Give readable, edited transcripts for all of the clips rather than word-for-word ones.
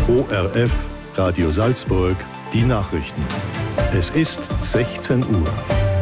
ORF Radio Salzburg, die Nachrichten. Es ist 16 Uhr.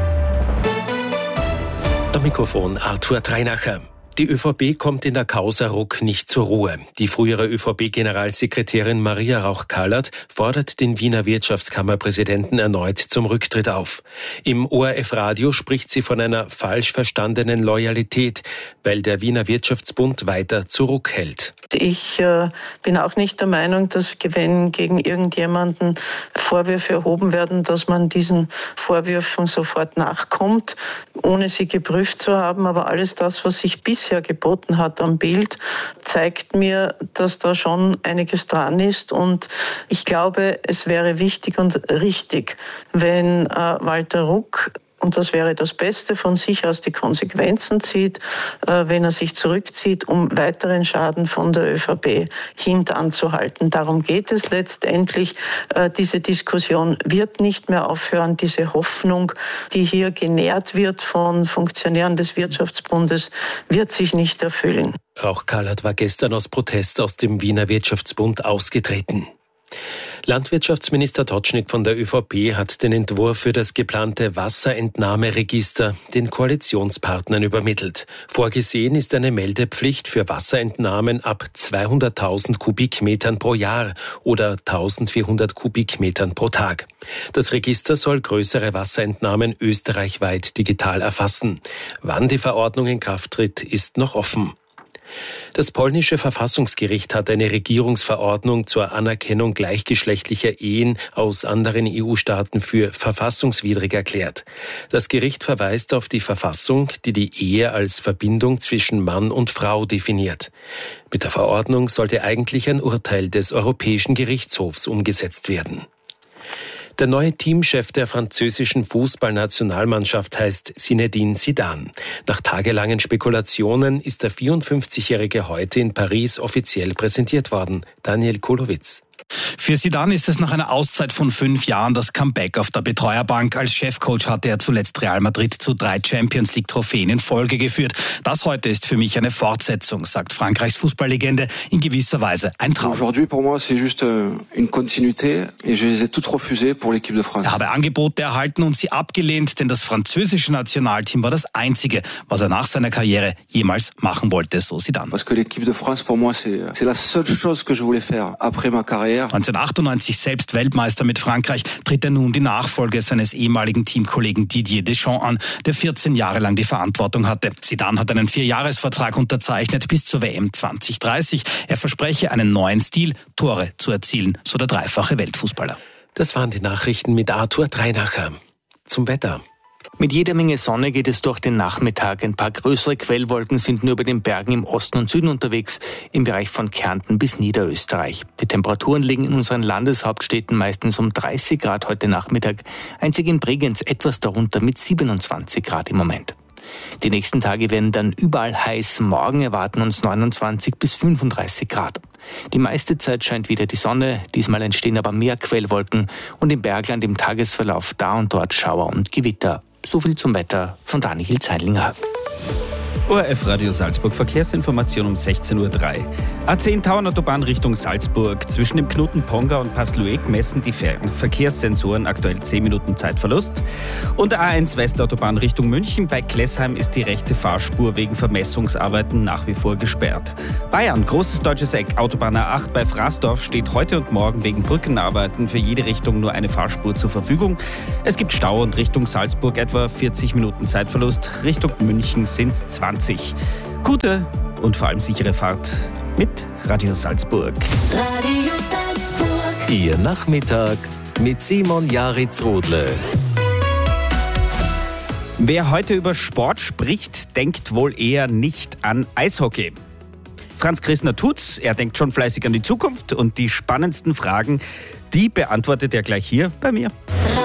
Am Mikrofon Arthur Treinacher. Die ÖVP kommt in der Causa Ruck nicht zur Ruhe. Die frühere ÖVP-Generalsekretärin Maria Rauch-Kallert fordert den Wiener Wirtschaftskammerpräsidenten erneut zum Rücktritt auf. Im ORF-Radio spricht sie von einer falsch verstandenen Loyalität, weil der Wiener Wirtschaftsbund weiter zurückhält. Ich bin auch nicht der Meinung, dass wenn gegen irgendjemanden Vorwürfe erhoben werden, dass man diesen Vorwürfen sofort nachkommt, ohne sie geprüft zu haben. Aber alles das, was sich bisher geboten hat am Bild, zeigt mir, dass da schon einiges dran ist. Und ich glaube, es wäre wichtig und richtig, wenn Walter Ruck, und das wäre das Beste, von sich aus die Konsequenzen zieht, wenn er sich zurückzieht, um weiteren Schaden von der ÖVP hintanzuhalten. Darum geht es letztendlich. Diese Diskussion wird nicht mehr aufhören. Diese Hoffnung, die hier genährt wird von Funktionären des Wirtschaftsbundes, wird sich nicht erfüllen. Rauch-Kallert war gestern aus Protest aus dem Wiener Wirtschaftsbund ausgetreten. Landwirtschaftsminister Totschnig von der ÖVP hat den Entwurf für das geplante Wasserentnahmeregister den Koalitionspartnern übermittelt. Vorgesehen ist eine Meldepflicht für Wasserentnahmen ab 200.000 Kubikmetern pro Jahr oder 1.400 Kubikmetern pro Tag. Das Register soll größere Wasserentnahmen österreichweit digital erfassen. Wann die Verordnung in Kraft tritt, ist noch offen. Das polnische Verfassungsgericht hat eine Regierungsverordnung zur Anerkennung gleichgeschlechtlicher Ehen aus anderen EU-Staaten für verfassungswidrig erklärt. Das Gericht verweist auf die Verfassung, die die Ehe als Verbindung zwischen Mann und Frau definiert. Mit der Verordnung sollte eigentlich ein Urteil des Europäischen Gerichtshofs umgesetzt werden. Der neue Teamchef der französischen Fußballnationalmannschaft heißt Zinedine Zidane. Nach tagelangen Spekulationen ist der 54-Jährige heute in Paris offiziell präsentiert worden. Daniel Kulowitz. Für Zidane ist es nach einer Auszeit von 5 Jahren das Comeback auf der Betreuerbank. Als Chefcoach hatte er zuletzt Real Madrid zu 3 Champions-League-Trophäen in Folge geführt. Das heute ist für mich eine Fortsetzung, sagt Frankreichs Fußballlegende, in gewisser Weise ein Traum. Aujourd'hui pour moi c'est juste une continuité et je les ai toutes refusées pour l'équipe de France. Er habe Angebote erhalten und sie abgelehnt, denn das französische Nationalteam war das einzige, was er nach seiner Karriere jemals machen wollte, so Zidane. Parce que l'équipe de France pour moi c'est la seule chose que je voulais faire après ma carrière. 1998 selbst Weltmeister mit Frankreich, tritt er nun die Nachfolge seines ehemaligen Teamkollegen Didier Deschamps an, der 14 Jahre lang die Verantwortung hatte. Zidane hat einen 4-Jahres-Vertrag unterzeichnet bis zur WM 2030. Er verspreche einen neuen Stil, Tore zu erzielen, so der dreifache Weltfußballer. Das waren die Nachrichten mit Arthur Treinacher. Zum Wetter. Mit jeder Menge Sonne geht es durch den Nachmittag. Ein paar größere Quellwolken sind nur über den Bergen im Osten und Süden unterwegs, im Bereich von Kärnten bis Niederösterreich. Die Temperaturen liegen in unseren Landeshauptstädten meistens um 30 Grad heute Nachmittag, einzig in Bregenz etwas darunter mit 27 Grad im Moment. Die nächsten Tage werden dann überall heiß. Morgen erwarten uns 29 bis 35 Grad. Die meiste Zeit scheint wieder die Sonne, diesmal entstehen aber mehr Quellwolken und im Bergland im Tagesverlauf da und dort Schauer und Gewitter. So viel zum Wetter von Daniel Zeilinger. ORF Radio Salzburg, Verkehrsinformation um 16.03 Uhr. A10 Tauernautobahn Richtung Salzburg. Zwischen dem Knoten Ponga und Pasluek messen die Verkehrssensoren aktuell 10 Minuten Zeitverlust. Und der A1 Westautobahn Richtung München. Bei Klessheim ist die rechte Fahrspur wegen Vermessungsarbeiten nach wie vor gesperrt. Bayern, Großes Deutsches Eck, Autobahn A8 bei Fraßdorf steht heute und morgen wegen Brückenarbeiten für jede Richtung nur eine Fahrspur zur Verfügung. Es gibt Stau und Richtung Salzburg etwa 40 Minuten Zeitverlust. Richtung München sind es 20. Gute und vor allem sichere Fahrt mit Radio Salzburg. Radio Salzburg. Ihr Nachmittag mit Simon Jaritz-Rodle. Wer heute über Sport spricht, denkt wohl eher nicht an Eishockey. Franz Christner tut's, er denkt schon fleißig an die Zukunft und die spannendsten Fragen, die beantwortet er gleich hier bei mir.